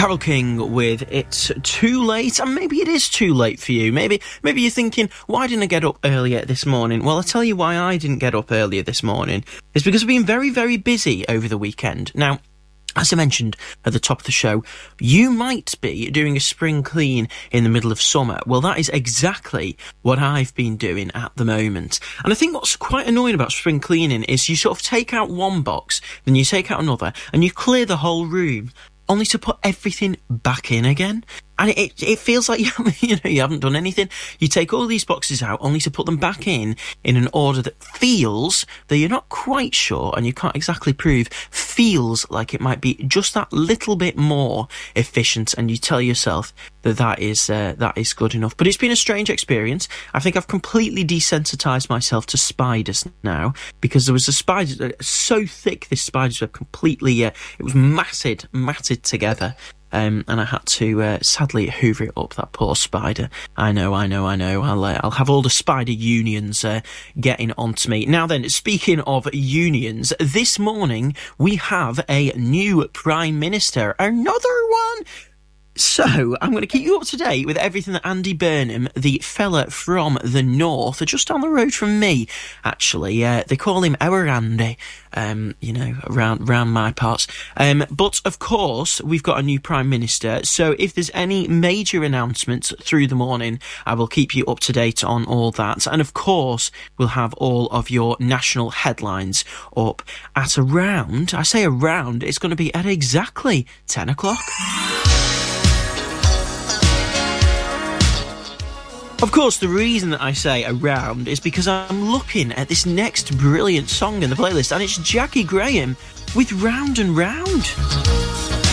Carole King with It's Too Late, and maybe it is too late for you. Maybe you're thinking, why didn't I get up earlier this morning? Well, I'll tell you why I didn't get up earlier this morning. It's because I've been very, very busy over the weekend. Now, as I mentioned at the top of the show, you might be doing a spring clean in the middle of summer. Well, that is exactly what I've been doing at the moment. And I think what's quite annoying about spring cleaning is you sort of take out one box, then you take out another, and you clear the whole room, only to put everything back in again. And it feels like you haven't done anything. You take all these boxes out only to put them back in an order that feels that you're not quite sure, and you can't exactly prove, feels like it might be just that little bit more efficient, and you tell yourself that is good enough. But it's been a strange experience. I think I've completely desensitised myself to spiders now, because there was a spider so thick, this spider's web completely, it was matted together. And I had to sadly hoover it up, that poor spider. I know. I'll have all the spider unions getting onto me. Now then, speaking of unions, this morning we have a new Prime Minister. Another one! So, I'm going to keep you up to date with everything that Andy Burnham, the fella from the north, just down the road from me, actually, they call him our Andy, around my parts. But, of course, we've got a new Prime Minister, so if there's any major announcements through the morning, I will keep you up to date on all that. And, of course, we'll have all of your national headlines up at around, I say around, it's going to be at exactly 10 o'clock. Of course, the reason that I say around is because I'm looking at this next brilliant song in the playlist, and it's Jackie Graham with Round and Round.